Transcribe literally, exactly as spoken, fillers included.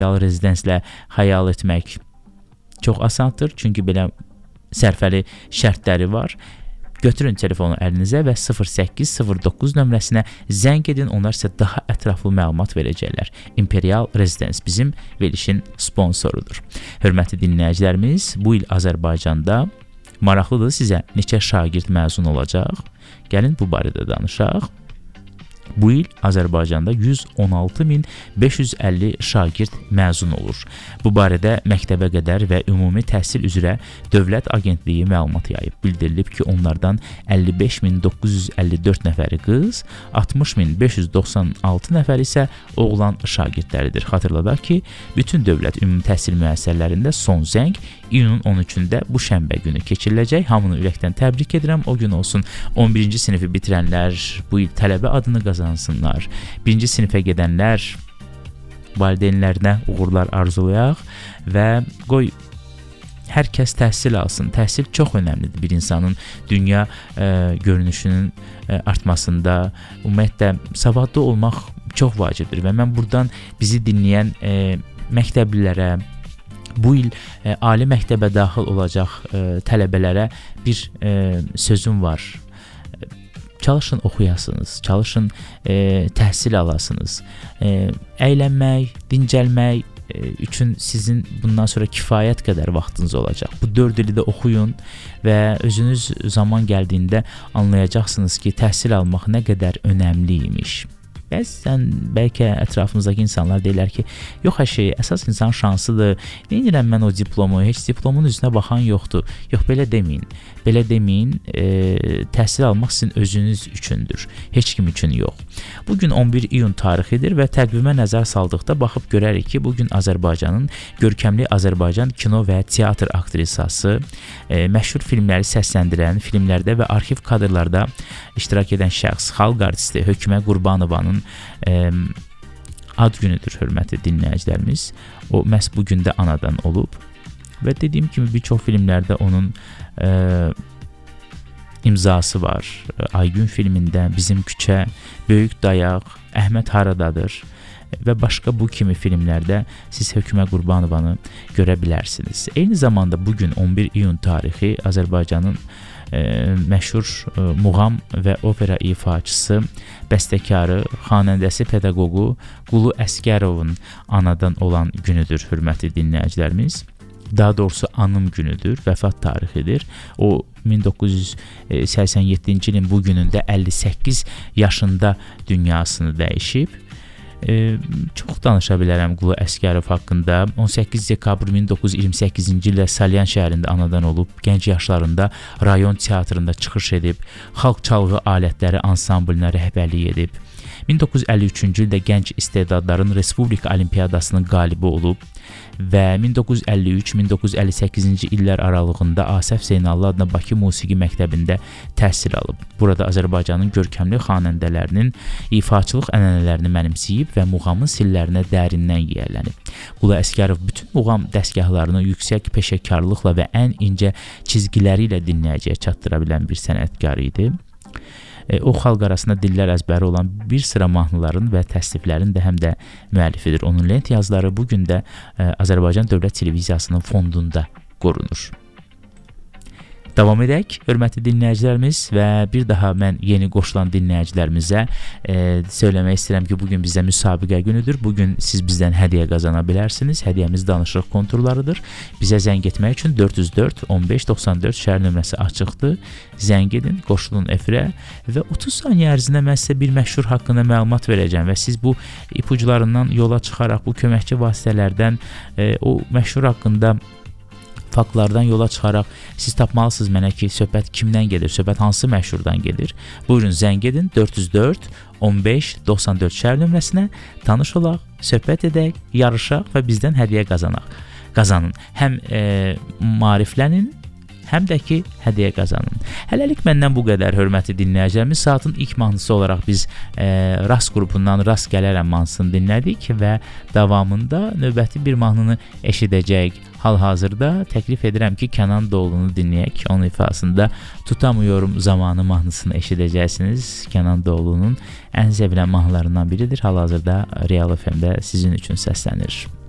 rezidenslə xəyal etmək çox asandır, çünki belə sərfəli şərtləri var. Götürün telefonu əlinizə və sıfır səkkiz sıfır doqquz nömrəsinə zəng edin, onlar sizə daha ətraflı məlumat verəcəklər. Imperial Residence bizim verilişin sponsorudur. Hörmətli dinləyicilərimiz, bu il Azərbaycanda maraqlıdır, sizə neçə şagird məzun olacaq? Gəlin bu barədə danışaq. Bu il Azərbaycanda yüz on altı min beş yüz əlli şagird məzun olur. Bu barədə məktəbə qədər və ümumi təhsil üzrə Dövlət Agentliyi məlumat yayıb. Bildirilib ki, onlardan əlli beş min doqquz yüz əlli dörd nəfəri qız, altmış min beş yüz doxsan altı nəfəri isə oğlan şagirdləridir. Xatırladaq ki, bütün dövlət ümumi təhsil müəssisələrində son zəng iyunun on üçündə bu şənbə günü keçiriləcək. Hamını ürəkdən təbrik edirəm. O gün olsun on birinci sinifi bitirənlər bu il tələbə adını qazansınlar. birinci sinifə gedənlər valideynlərinə uğurlar arzulayaq və qoy hər kəs təhsil alsın. Təhsil çox önəmlidir bir insanın dünya e, görünüşünün e, artmasında. Ümumiyyətlə, savadlı olmaq çox vacibdir və mən buradan bizi dinləyən e, məktəblilərə, bu il e, ali məktəbə daxil olacaq e, tələbələrə bir e, sözüm var. Çalışın oxuyasınız, çalışın e, təhsil alasınız. E, əylənmək, dincəlmək e, üçün sizin bundan sonra kifayət qədər vaxtınız olacaq. Bu dörd ili də oxuyun və özünüz zaman gəldiyində anlayacaqsınız ki, təhsil almaq nə qədər önəmli imiş. Bəzən bəlkə ətrafımızdakı insanlar deyirlər ki, yox hər şey, əsas insan şansıdır. Deyirəm mən o diplomu, heç diplomun üzünə baxan yoxdur. Yox, belə deməyin. Belə deməyin, e, təhsil almaq sizin özünüz üçündür. Heç kim üçün yox. Bugün on bir iyun tarixidir və təqvimə nəzər saldıqda baxıb görərik ki, bugün Azərbaycanın görkəmli Azərbaycan kino və teatr aktrisası, e, məşhur filmləri səsləndirən, filmlərdə və arxiv kadrlarda iştirak edən şəxs, xalq artisti Hökümə Qurbanovanın e, ad günüdür, hörmətli dinləyicilərimiz. O məhz bu gündə anadan olub və dediyim kimi bir çox filmlərdə onun e, imzası var. Aygün filmində Bizim küçə, Böyük dayaq, Əhməd haradadır və başqa bu kimi filmlərdə siz Hökümə Qurbanovanı görə bilərsiniz. Eyni zamanda bugün on bir iyun tarixi Azərbaycanın e, məşhur e, muğam və opera ifaçısı, bəstəkarı, xanəndəsi, pedaqoqu Qulu Əsgərovun anadan olan günüdür, hörmətli dinləyicilərimiz. Daha doğrusu anım günüdür, vəfat tarixidir. O min doqquz yüz səksən yeddinci ilin bu günündə əlli səkkiz yaşında dünyasını dəyişib. E, çox danışa bilərəm Qulu Əsgərov haqqında. on səkkiz dekabr min doqquz yüz iyirmi səkkizinci ildə Salyan şəhərində anadan olub, gənc yaşlarında rayon teatrında çıxış edib, xalq çalğı alətləri ansamblinə rəhbərlik edib. min doqquz yüz əlli üçüncü ildə gənc istedadların Respublika Olimpiyadasının qalibi olub və min doqquz yüz əlli üç min doqquz yüz əlli səkkizinci illər aralığında Asəf Zeynallı adına Bakı Musiqi Məktəbində təhsil alıb. Burada Azərbaycanın görkəmli xanəndələrinin ifaçılıq ənənələrini mənimsəyib və muğamın sillərinə dərindən yiyələnib. Qulu Əsgərov bütün muğam dəstgahlarını yüksək peşəkarlıqla və ən incə çizgiləri ilə dinləyiciyə çatdıra bilən bir sənətkar idi. O, xalq arasında dillər əzbəri olan bir sıra mahnıların və təsniflərin də həm də müəllifidir. Onun lent yazıları bugün də Azərbaycan Dövlət Televiziyasının fondunda qorunur. Davam edək, hörmətli dinləyicilərimiz, və bir daha mən yeni qoşulan dinləyicilərimizə e, söyləmək istəyirəm ki, bugün bizdə müsabiqə günüdür. Bugün siz bizdən hədiyyə qazana bilərsiniz. Hədiyyəmiz danışıq konturlarıdır. Bizə zəng etmək üçün dörd yüz dörd on beş doxsan dörd şəhər nömrəsi açıqdır. Zəng edin, qoşulun efirə və otuz saniyə ərzində mən sizə bir məşhur haqqında məlumat verəcəm və siz bu ipucularından yola çıxaraq, bu köməkçi vasitələrdən e, o məşhur haqqında faktlardan yola çıxaraq siz tapmalısınız mənə ki, söhbət kimdən gedir, söhbət hansı məşhurdan gedir. Buyurun, zəng edin dörd yüz dörd on beş doxsan dörd şəhər nömrəsinə, tanış olaq, söhbət edək, yarışaq və bizdən hədiyyə qazanaq. Qazanın. Həm e, maariflənin, həm də ki, hədiyyə qazanın. Hələlik məndən bu qədər, hörmətli dinləyicilərimiz. Saatın ilk mahnısı olaraq biz e, Rast qrupundan Rast gələrəm mahnısını dinlədik və davamında növbəti bir mahnını eşidəcəyik. Hal-hazırda təklif edirəm ki, Kənan Doğulunu dinləyək. Onun ifasında Tutamıyorum zamanı mahnısını eşidəcəksiniz. Kənan Doğulunun ən sevilən mahnılarından biridir. Hal-hazırda Real F M-də sizin üçün səslənir.